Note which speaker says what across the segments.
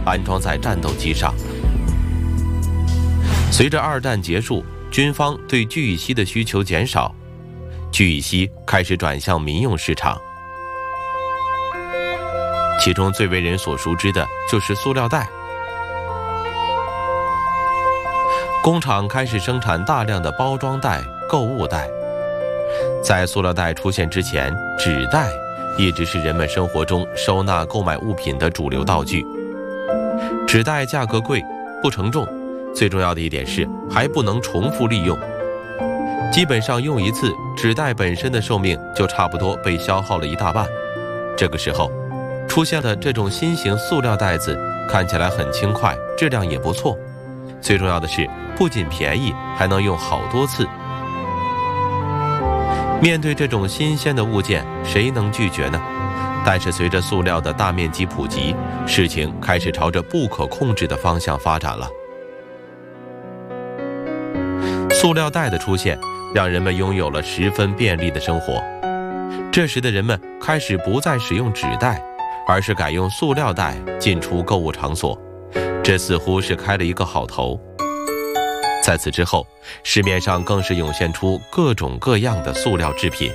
Speaker 1: 安装在战斗机上。随着二战结束，军方对聚乙烯的需求减少，聚乙烯开始转向民用市场。其中最为人所熟知的就是塑料袋。工厂开始生产大量的包装袋、购物袋。在塑料袋出现之前，纸袋一直是人们生活中收纳购买物品的主流道具。纸袋价格贵，不承重，最重要的一点是还不能重复利用。基本上用一次，纸袋本身的寿命就差不多被消耗了一大半。这个时候出现了这种新型塑料袋子，看起来很轻快，质量也不错。最重要的是，不仅便宜，还能用好多次。面对这种新鲜的物件，谁能拒绝呢？但是随着塑料的大面积普及，事情开始朝着不可控制的方向发展了。塑料袋的出现，让人们拥有了十分便利的生活。这时的人们开始不再使用纸袋，而是改用塑料袋进出购物场所，这似乎是开了一个好头。在此之后，市面上更是涌现出各种各样的塑料制品。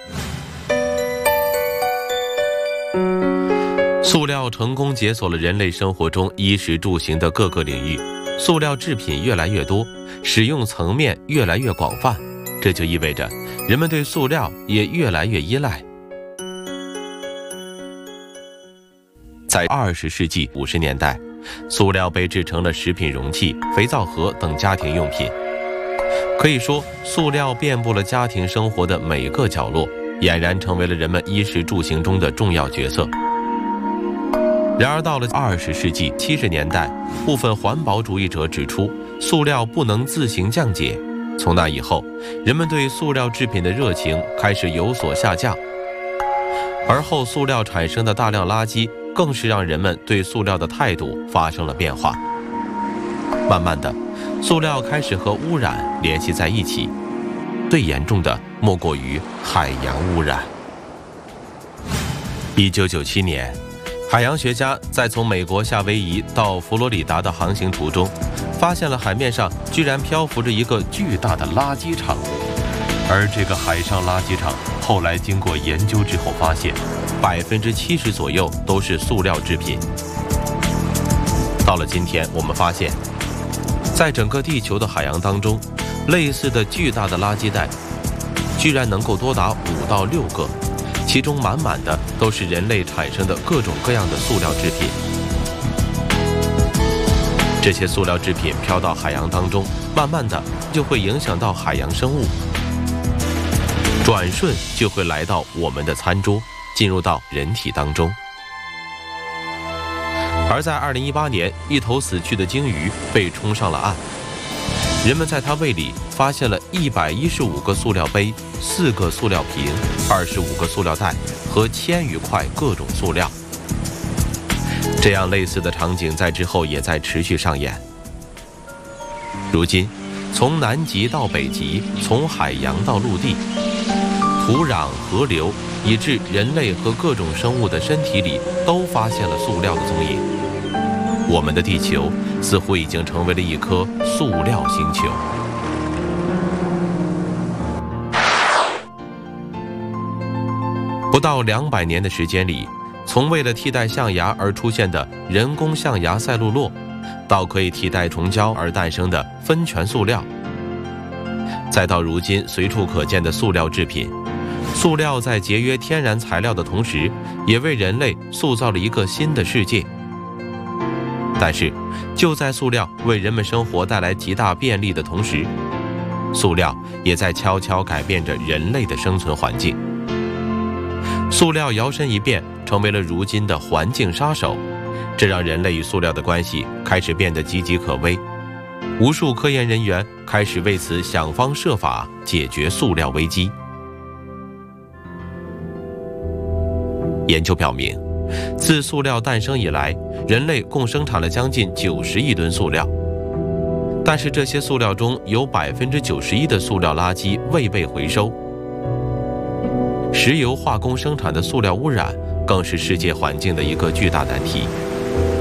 Speaker 1: 塑料成功解锁了人类生活中衣食住行的各个领域，塑料制品越来越多，使用层面越来越广泛，这就意味着人们对塑料也越来越依赖。在20世纪50年代，塑料被制成了食品容器、肥皂盒等家庭用品。可以说，塑料遍布了家庭生活的每个角落，俨然成为了人们衣食住行中的重要角色。然而到了20世纪70年代，部分环保主义者指出，塑料不能自行降解。从那以后，人们对塑料制品的热情开始有所下降。而后塑料产生的大量垃圾，更是让人们对塑料的态度发生了变化。慢慢的，塑料开始和污染联系在一起，最严重的莫过于海洋污染。1997年，海洋学家在从美国夏威夷到佛罗里达的航行途中，发现了海面上居然漂浮着一个巨大的垃圾场。而这个海上垃圾场后来经过研究之后发现，70%左右都是塑料制品。到了今天，我们发现，在整个地球的海洋当中，类似的巨大的垃圾袋居然能够多达5到6个，其中满满的都是人类产生的各种各样的塑料制品。这些塑料制品飘到海洋当中，慢慢的就会影响到海洋生物，转瞬就会来到我们的餐桌，进入到人体当中。而在2018年，一头死去的鲸鱼被冲上了岸，人们在它胃里发现了115个塑料杯、4个塑料瓶、25个塑料袋和1000余块各种塑料。这样类似的场景在之后也在持续上演。如今，从南极到北极，从海洋到陆地，土壤、河流，以致人类和各种生物的身体里都发现了塑料的踪影。我们的地球似乎已经成为了一颗塑料星球。不到200年的时间里，从为了替代象牙而出现的人工象牙赛璐珞，到可以替代虫胶而诞生的酚醛塑料，再到如今随处可见的塑料制品。塑料在节约天然材料的同时，也为人类塑造了一个新的世界。但是，就在塑料为人们生活带来极大便利的同时，塑料也在悄悄改变着人类的生存环境。塑料摇身一变，成为了如今的环境杀手，这让人类与塑料的关系开始变得岌岌可危。无数科研人员开始为此想方设法解决塑料危机。研究表明，自塑料诞生以来，人类共生产了将近90亿吨塑料，但是这些塑料中有91%的塑料垃圾未被回收。石油化工生产的塑料污染更是世界环境的一个巨大难题。